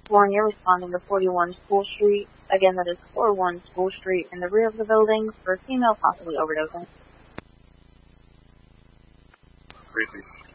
6-1, you're responding to 41 School Street. Again, that is 41 School Street in the rear of the building for a female possibly overdosing. 3-3.